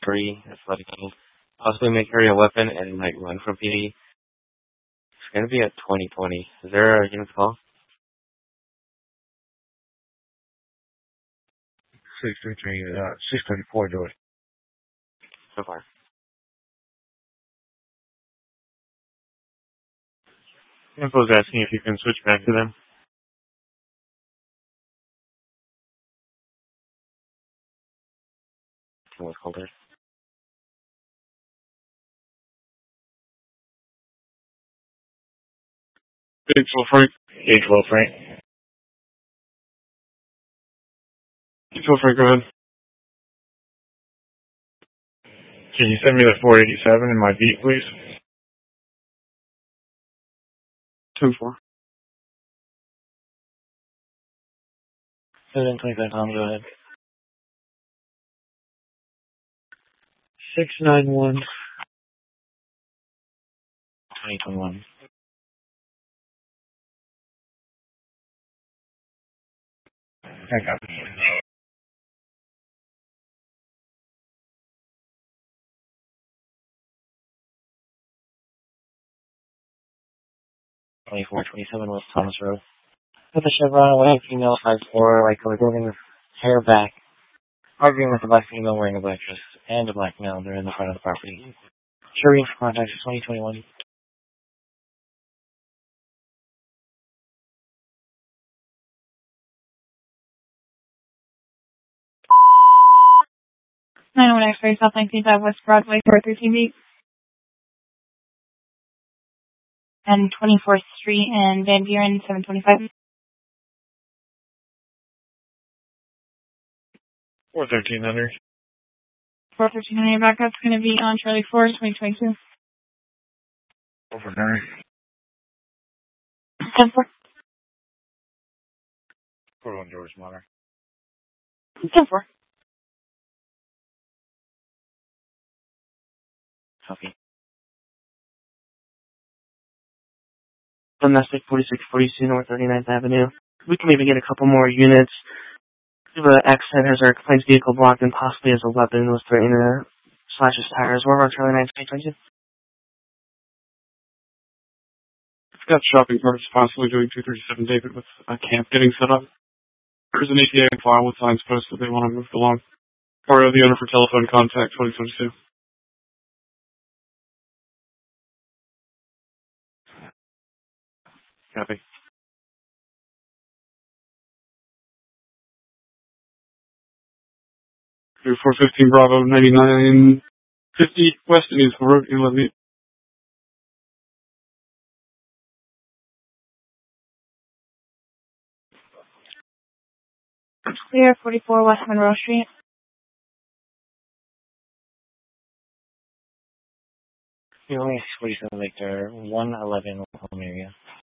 3, athletic yield. Possibly make area weapon and might run from PD. It's going to be at 2020. Is there a unit call? 634, George. So far. Info's asking if you can switch back to them. What's called it? Big 12 Frank. Hey, 12, Frank. Big 12 Frank, go ahead. Can you send me the 487 in my beat, please? 10-4. 725, Tom, go ahead. 691. 2021. I got it. 2427 West Thomas Road. With a chevron, white female, 5'4", like we're getting his hair back. Arguing with a black female wearing a black dress and a black male. They're in the front of the property. Shereen for contact is 2021. X-ray South 19th West Broadway, 413 and 24th Street and Van Buren, 725. 413 under. 413 on your backup's going to be on Charlie 4, 2022. Over there. 10-4. 41 George Mother. 10-4. Copy. Domestic 4642 North 39th Avenue. We can maybe get a couple more units. The accent has our complaints vehicle blocked and possibly as a weapon was threatening to slash his tires. Where are Charlie 9 2022? I've got shopping carts possibly doing 237 David with a camp getting set up. There's an ETA file with signs posted they want to move along. Or the owner for telephone contact 2022. Copy. 415 Bravo 9950 West Indiesville Road, 11. Clear, 44 West Monroe Street. Only 47 Victor, 111 home area.